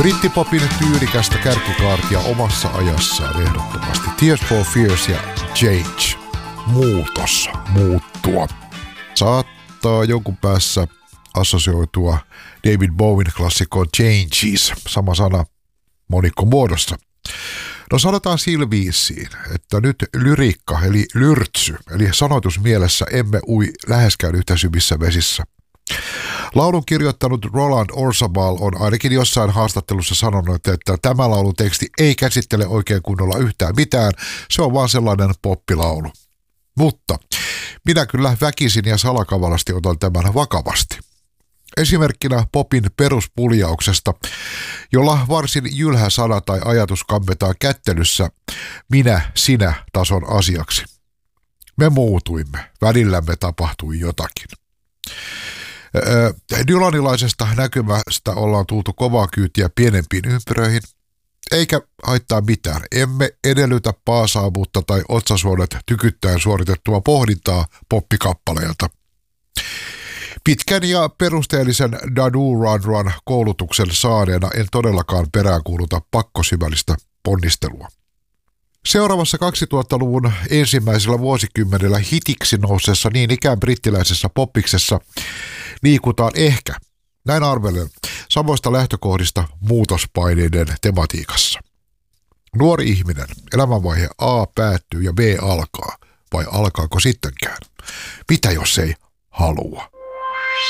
Brittipopin tyylikästä kärkikaartia omassa ajassaan ehdottomasti. Tears for Fears ja Change. Muutos, muuttua. Saattaa jonkun päässä assosioitua David Bowen klassikkoon Changes, sama sana monikko muodossa. No sanotaan silviisiin, että nyt lyriikka eli lyrtsy, eli sanoitusmielessä emme ui läheskään yhtä syvissä vesissä. Laulun kirjoittanut Roland Orzabal on ainakin jossain haastattelussa sanonut, että tämä laulun teksti ei käsittele oikein kunnolla yhtään mitään, se on vaan sellainen poppilaulu. Mutta minä kyllä väkisin ja salakavalasti otan tämän vakavasti. Esimerkkinä popin peruspuljauksesta, jolla varsin jylhä sana tai ajatus kammetaan kättelyssä minä-sinä-tason asiaksi. Me muutuimme, välillämme tapahtui jotakin. Dylanilaisesta näkymästä ollaan tultu kovaa kyytiä pienempiin ympyröihin, eikä haittaa mitään. Emme edellytä paasaavuutta tai otsasuonet tykyttäen suoritettua pohdintaa poppikappaleelta. Pitkän ja perusteellisen Dadu Run koulutuksen saaneena en todellakaan peräänkuuluta pakkosyvällistä ponnistelua. Seuraavassa 2000-luvun ensimmäisellä vuosikymmenellä hitiksi nousseessa niin ikään brittiläisessä poppiksessa liikutaan ehkä, näin arvelen, samoista lähtökohdista muutospaineiden tematiikassa. Nuori ihminen, elämänvaihe A päättyy ja B alkaa, vai alkaako sittenkään? Mitä jos ei halua?